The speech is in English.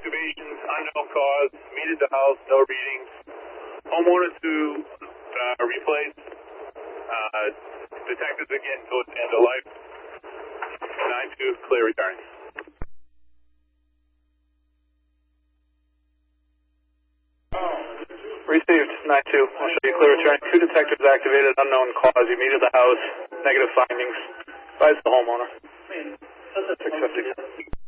activations, unknown cause, meet at the house, no readings. Homeowner to replace. Detectives again towards the end of life. 9-2, clear return. Received, 9-2. I'll show you clear return. 2 detectives activated, unknown cause. You meet at the house. Negative findings. Advise the homeowner. 650.